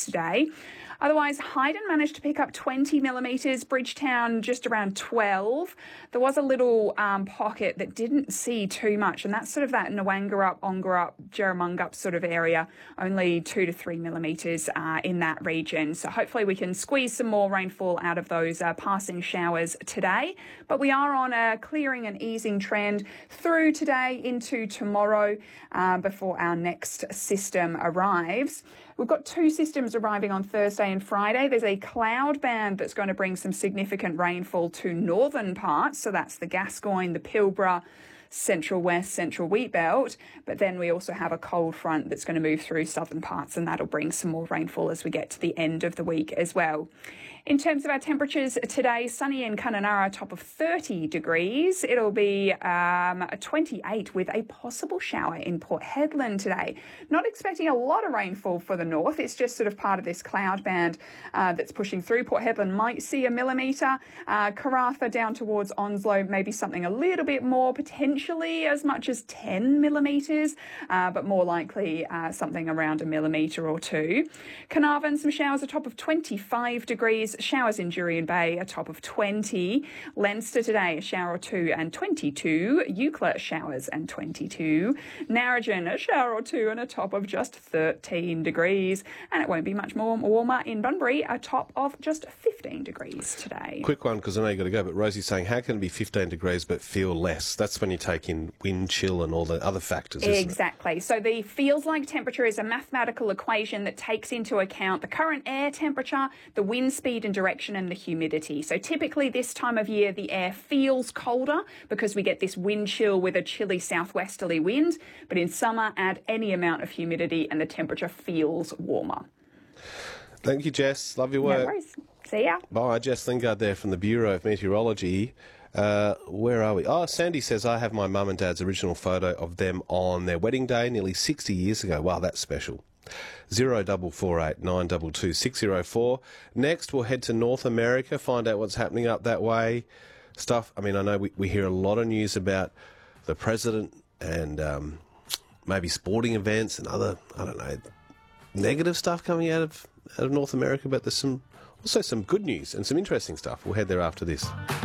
today. Otherwise, Hayden managed to pick up 20 millimetres, Bridgetown just around 12. There was a little pocket that didn't see too much, and that's sort of that Nwangarup, Ongarup, Jerramungup sort of area, only 2 to 3 millimetres in that region. So hopefully we can squeeze some more rainfall out of those passing showers today. But we are on a clearing and easing trend through today into tomorrow before our next system arrives. We've got two systems arriving on Thursday and Friday. There's a cloud band that's going to bring some significant rainfall to northern parts. So that's the Gascoyne, the Pilbara, Central West, Central Wheat Belt. But then we also have a cold front that's going to move through southern parts, and that'll bring some more rainfall as we get to the end of the week as well. In terms of our temperatures today, sunny in Kununurra, top of 30 degrees. It'll be 28 with a possible shower in Port Hedland today. Not expecting a lot of rainfall for the north. It's just sort of part of this cloud band that's pushing through. Port Hedland might see a millimetre. Karratha down towards Onslow, maybe something a little bit more, potentially as much as 10 millimetres, but more likely something around a millimetre or two. Carnarvon, some showers, a top of 25 degrees. Showers in Jurien Bay, a top of 20. Leinster today, a shower or two and 22. Eucla, showers and 22. Narrogin, a shower or two and a top of just 13 degrees. And it won't be much more warmer in Bunbury, a top of just 15 degrees today. Quick one, because I know you've got to go, but Rosie's saying, how can it be 15 degrees but feel less? That's when you take in wind chill and all the other factors, isn't it? Exactly. So the feels like temperature is a mathematical equation that takes into account the current air temperature, the wind speed and direction, and the humidity. So typically this time of year the air feels colder because we get this wind chill with a chilly southwesterly wind, but in summer add any amount of humidity and the temperature feels warmer. Thank you, Jess. Love your work. No worries. See ya. Bye. Jess Lingard there from the Bureau of Meteorology. Where are we? Oh, Sandy says, I have my mum and dad's original photo of them on their wedding day nearly 60 years ago. Wow, that's special. 0448 922 604. Next, we'll head to North America, find out what's happening up that way. I mean, I know we hear a lot of news about the president and maybe sporting events and other, I don't know, negative stuff coming out of North America, but there's also some good news and some interesting stuff. We'll head there after this.